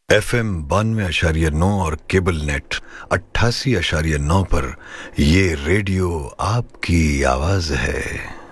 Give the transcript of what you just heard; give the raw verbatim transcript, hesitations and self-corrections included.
F M बानवे अशारिय नौ और cable net अट्ठासी अशारिय नौ पर ये रेडियो आपकी आवाज है।